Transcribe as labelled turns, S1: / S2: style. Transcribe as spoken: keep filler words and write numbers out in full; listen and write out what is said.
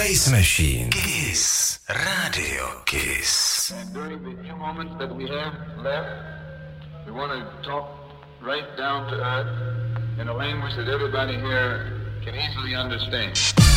S1: Kiss Machine. Kiss. Radio Kiss.
S2: And during the few moments that we have left, we want to talk right down to earth in a language that everybody here can easily understand.